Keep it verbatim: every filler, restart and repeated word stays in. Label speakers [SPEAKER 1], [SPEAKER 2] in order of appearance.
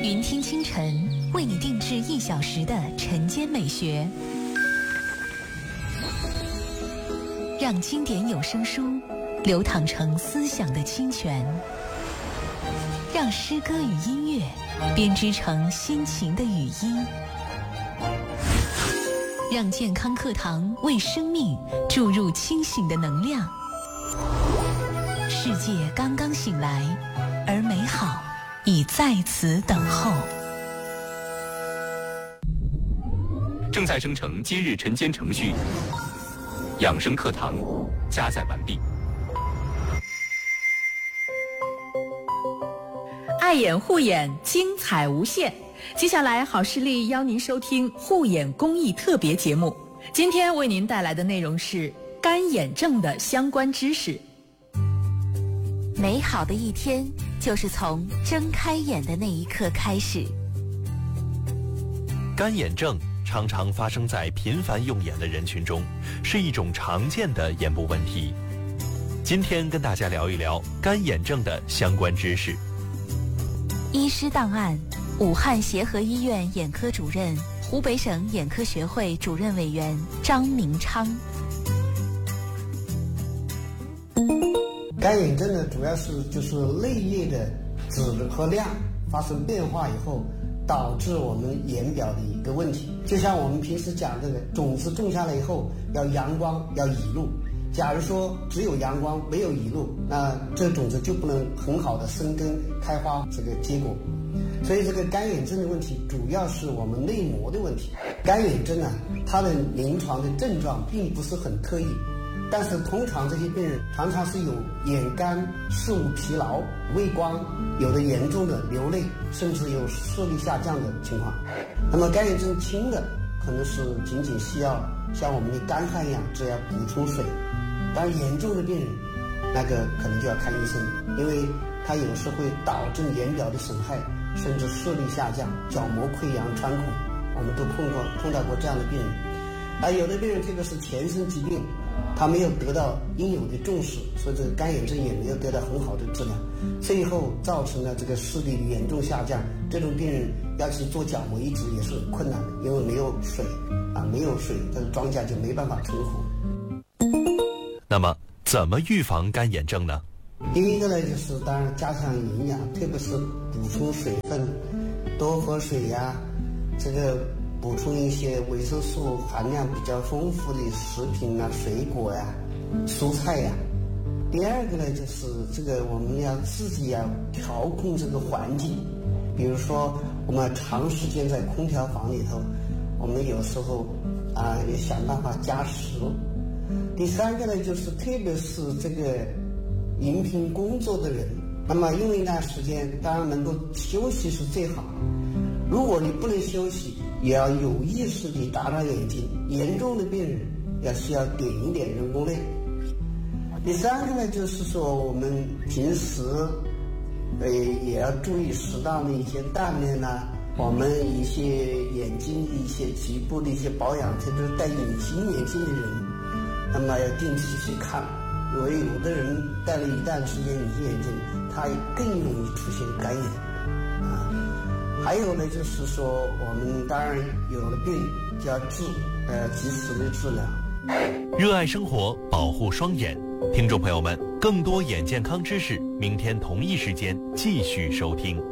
[SPEAKER 1] 云听清晨为你定制一小时的晨间美学，让经典有声书流淌成思想的清泉，让诗歌与音乐编织成心情的语音，让健康课堂为生命注入清醒的能量。世界刚刚醒来，而美好已在此等候。
[SPEAKER 2] 正在生成今日晨间程序，养生课堂加载完毕。
[SPEAKER 3] 爱眼护眼，精彩无限。接下来，好视力邀您收听护眼公益特别节目。今天为您带来的内容是干眼症的相关知识。
[SPEAKER 1] 美好的一天就是从睁开眼的那一刻开始。
[SPEAKER 4] 干眼症常常发生在频繁用眼的人群中，是一种常见的眼部问题。今天跟大家聊一聊干眼症的相关知识。
[SPEAKER 1] 医师档案：武汉协和医院眼科主任、湖北省眼科学会主任委员张明昌。
[SPEAKER 5] 干眼症呢，主要是就是泪液的质和量发生变化以后，导致我们眼表的一个问题。就像我们平时讲这个种子种下来以后，要阳光，要雨露。假如说只有阳光没有雨露，那这种子就不能很好的生根开花这个结果。所以这个干眼症的问题主要是我们内膜的问题。干眼症啊，它的临床的症状并不是很特异，但是通常这些病人常常是有眼干、视物疲劳、畏光，有的严重的流泪，甚至有视力下降的情况。那么干眼症轻的可能是仅仅需要像我们的干旱一样，只要补充水。当然严重的病人那个可能就要看医生，因为它有时会导致眼表的损害，甚至视力下降、角膜溃疡、穿孔，我们都碰过碰到过这样的病人。而有的病人这个是全身疾病，他没有得到应有的重视，所以这个干眼症也没有得到很好的治疗，最后造成了这个视力严重下降。这种病人要去做角膜移植也是很困难的，因为没有水啊，没有水，这个庄稼就没办法成活。
[SPEAKER 4] 那么，怎么预防干眼症呢？
[SPEAKER 5] 第一个呢，就是当然加强营养，特别是补充水分，多喝水呀、啊，这个补充一些维生素含量比较丰富的食品啊，水果呀、啊、蔬菜呀、啊。第二个呢，就是这个我们要自己要调控这个环境，比如说我们长时间在空调房里头，我们有时候啊也想办法加湿。第三个呢，就是特别是这个荧屏工作的人，那么用一段时间，当然能够休息是最好。如果你不能休息，也要有意识地打打眼睛。严重的病人要需要点一点人工泪。第三个呢，就是说我们平时呃也要注意适当的一些锻炼呐，我们一些眼睛的一些局部的一些保养，特别是戴隐形眼镜的人，那么要定期去看。因为有的人戴了一段时间隐形眼镜，他更容易出现干眼啊。还有呢，就是说我们当然有了病就要治，呃，及时的治疗。
[SPEAKER 4] 热爱生活，保护双眼。听众朋友们，更多眼健康知识，明天同一时间继续收听。